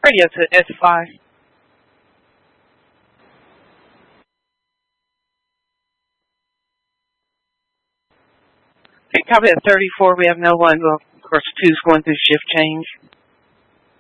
Radio to S5. Okay, copy at 34. We have no one. Well, of course, 2's going through shift change.